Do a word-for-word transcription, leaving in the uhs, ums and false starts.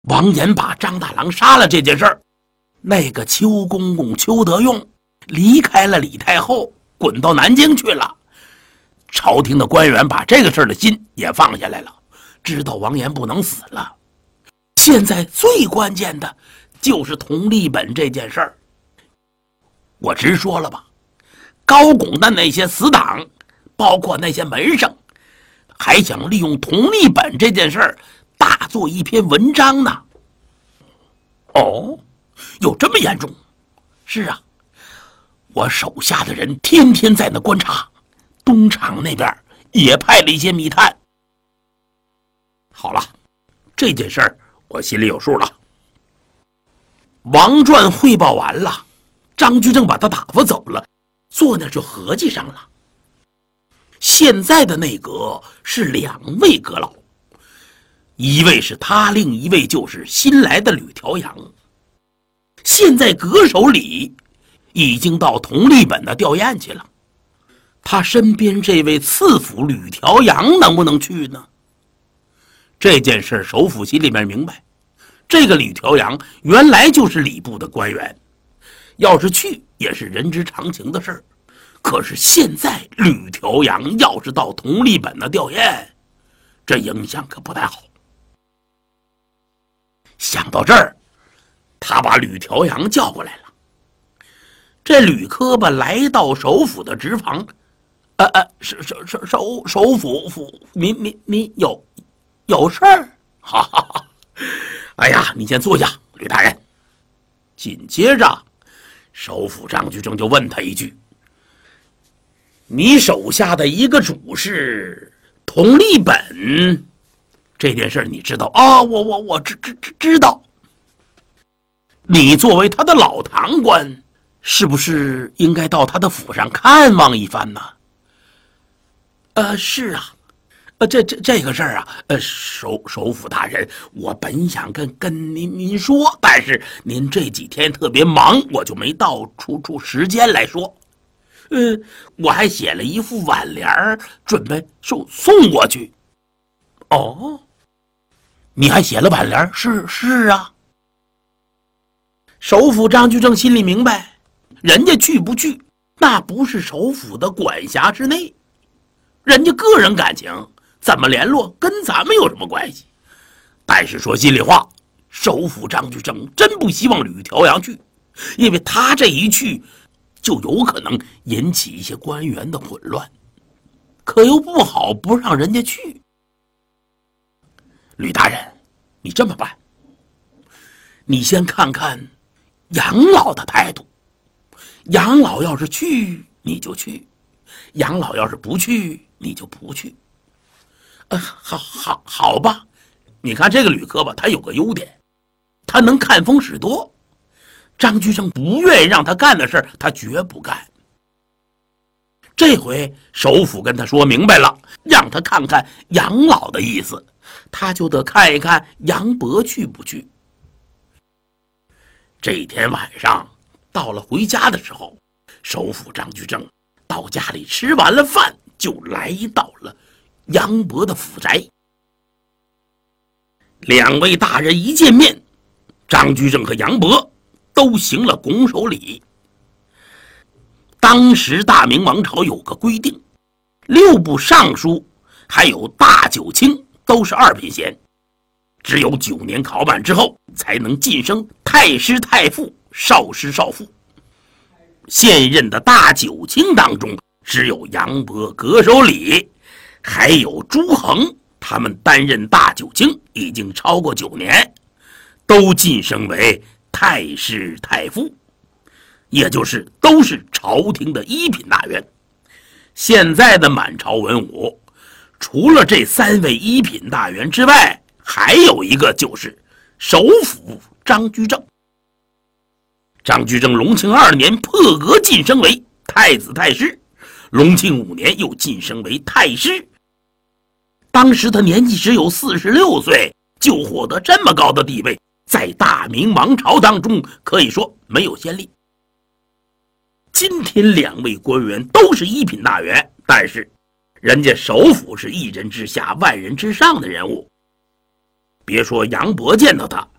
王延把张大郎杀了这件事儿，那个邱公公邱德用离开了李太后，滚到南京去了。朝廷的官员把这个事儿的心也放下来了，知道王延不能死了。现在最关键的就是同利本这件事儿。我直说了吧，高拱的那些死党，包括那些门生，还想利用同利本这件事儿大做一篇文章呢。哦，有这么严重？是啊，我手下的人天天在那观察，东厂那边也派了一些密探。好了，这件事儿我心里有数了。王传汇报完了，张居正把他打发走了，坐那就合计上了。现在的内阁是两位阁老，一位是他，另一位就是新来的吕调阳。现在阁手李已经到同利本的吊唁去了，他身边这位次辅吕调阳能不能去呢？这件事首辅心里面明白，这个吕调阳原来就是礼部的官员，要是去也是人之常情的事儿。可是现在吕调阳要是到同利本的吊唁，这影响可不太好。想到这儿，他把吕调阳叫过来了。这吕科吧来到首府的直房，呃呃，首首首首首府府，您您您有有事儿？哈哈哈！哎呀，你先坐下，吕大人。紧接着，首辅张居正就问他一句：“你手下的一个主事同利本这件事你知道啊、哦？我我我知知知知道。你作为他的老堂官，是不是应该到他的府上看望一番呢？”呃，是啊，呃，这这这个事儿啊，呃，首首辅大人，我本想跟跟您您说，但是您这几天特别忙，我就没到出出时间来说。呃，我还写了一副挽联儿，准备送送过去。哦，你还写了挽联？是是啊。首辅张居正心里明白，人家去不去，那不是首辅的管辖之内，人家个人感情怎么联络，跟咱们有什么关系？但是说心里话，首辅张居正真不希望吕调阳去，因为他这一去，就有可能引起一些官员的混乱，可又不好不让人家去。吕大人，你这么办，你先看看杨老的态度，杨老要是去你就去，杨老要是不去你就不去。呃，好好好吧，你看这个吕科吧，他有个优点，他能看风使舵。张居正不愿意让他干的事他绝不干。这回首辅跟他说明白了，让他看看杨老的意思，他就得看一看杨伯去不去。这天晚上到了回家的时候，首辅张居正到家里吃完了饭，就来到了杨伯的府宅。两位大人一见面，张居正和杨伯都行了拱手礼。当时大明王朝有个规定，六部尚书还有大九卿都是二品衔，只有九年考满之后才能晋升太师太傅、少师少傅。现任的大九卿当中，只有杨伯、葛守礼还有朱衡，他们担任大九卿已经超过九年，都晋升为太师太傅，也就是都是朝廷的一品大员。现在的满朝文武，除了这三位一品大员之外，还有一个就是首辅张居正。张居正隆庆二年破格晋升为太子太师，隆庆五年又晋升为太师。当时他年纪只有四十六岁，就获得这么高的地位，在大明王朝当中可以说没有先例。今天两位官员都是一品大员，但是人家首辅是一人之下万人之上的人物， 别说杨博见到他，